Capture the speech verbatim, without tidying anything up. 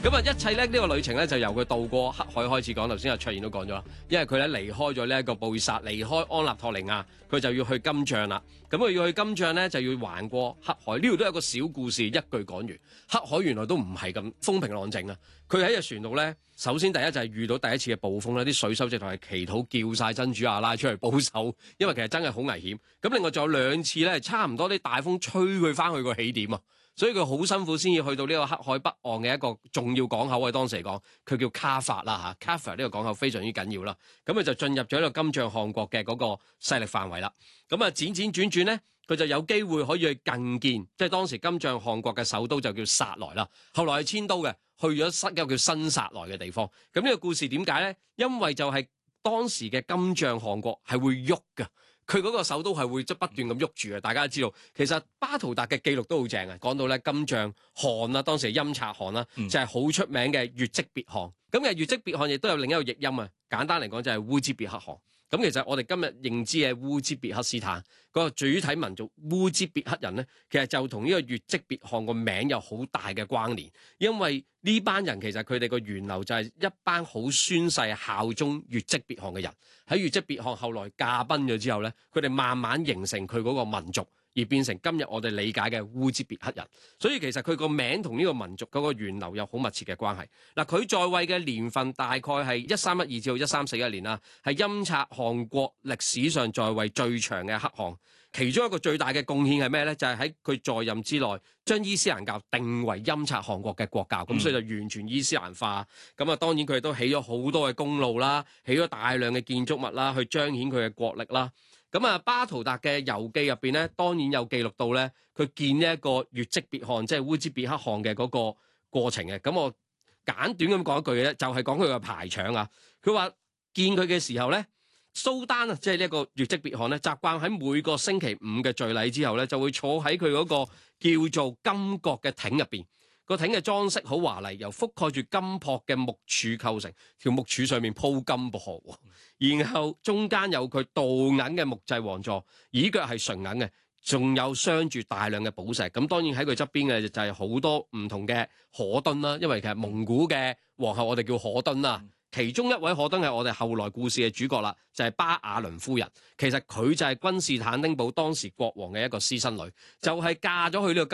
咁啊，一切咧呢個旅程咧就由佢渡過黑海開始講。頭先阿卓然都講咗啦，因為佢咧離開咗呢一個布爾薩，離開安納托利亞，佢就要去金帳啦。咁佢要去金帳咧，就要橫過黑海。呢度都有個小故事，一句講完。黑海原來都唔係咁風平浪靜啊！佢喺隻船度咧，首先第一就係遇到第一次嘅暴風咧，啲水手直頭係祈禱叫晒真主阿拉出嚟保守，因為其實真係好危險。咁另外仲有兩次咧，差唔多啲大風吹佢翻去個起點啊！所以佢好辛苦先至去到呢個黑海北岸嘅一個重要港口，喺當時嚟講，佢叫卡法啦嚇，卡法呢個港口非常之緊要啦。咁佢就進入咗呢個金帳汗國嘅嗰個勢力範圍啦。咁啊，輾轉轉轉咧，佢就有機會可以去覲見，即係當時金帳汗國嘅首都就叫薩萊啦。後來係遷都嘅，去咗新一個叫新薩萊嘅地方。咁呢個故事點解咧？因為就係當時嘅金帳汗國係會喐㗎。佢嗰個首都係會即不斷咁喐住嘅，大家都知道。其實巴圖達嘅記錄都好正嘅，講到咧金帳汗啦，當時係陰察汗啦，就係好出名嘅月積別汗。咁嘅月積別汗亦都有另一個譯音啊，簡單嚟講就係烏茲別克汗。咁其實我哋今日認知嘅烏茲別克斯坦嗰個主體民族烏茲別克人咧，其實就同呢個月積別汗個名有好大嘅關聯，因為呢班人其實佢哋個源流就係一班好宣誓效忠月積別汗嘅人。喺月積別汗後來駕崩咗之後咧，佢哋慢慢形成佢嗰個民族，而變成今日我哋理解嘅烏茲別克人。所以其實佢個名同呢個民族嗰個源流有好密切嘅關係。嗱，佢在位嘅年份大概係一三一二至到一三四一年啦，係陰察汗國歷史上在位最長嘅黑汗。其中一個最大嘅貢獻係咩咧？就係喺佢在任之內，將伊斯蘭教定為陰察汗國嘅國教，咁、嗯、所以就完全伊斯蘭化。咁啊，當然佢哋都起咗好多嘅公路啦，起咗大量嘅建築物啦，去彰顯佢嘅國力啦。咁啊，巴圖達嘅遊記入邊咧，當然有記錄到咧，佢見呢一個月積別汗，即係烏茲別克汗嘅嗰個過程嘅。咁我簡短咁講一句嘅咧，就係講佢嘅排場啊。佢話見佢嘅時候咧，蘇丹啊，即係呢一個月積別汗咧，習慣喺每個星期五嘅聚禮之後咧，就會坐喺佢嗰個叫做金閣嘅艇入邊。個艇嘅裝飾好華麗，由覆蓋住金箔嘅木柱構成，條木柱上面鋪金箔，然後中間有佢鍍銀嘅木製王座，椅腳係純銀嘅，仲有鑲住大量嘅寶石。咁當然喺佢側邊嘅就係好多唔同嘅可敦啦，因為其實蒙古嘅皇后我哋叫可敦啦。其中一位可敦係我哋後來故事嘅主角啦，就係、是、巴雅倫夫人。其實佢就係君士坦丁堡當時國王嘅一個私生女，就係、是、嫁咗去呢個。